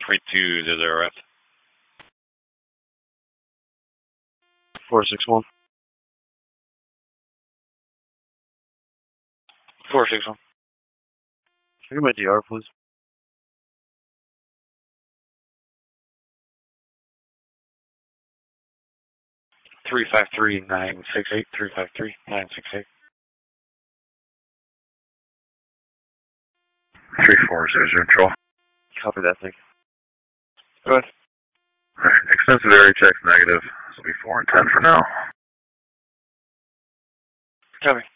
3200F. 461. 461. Can I get my DR, please? Three 353-968. 353-968. 3400 control. Copy that, thank you. Go ahead. Extensive area checks negative. This will be 4 and 10 for now. Copy.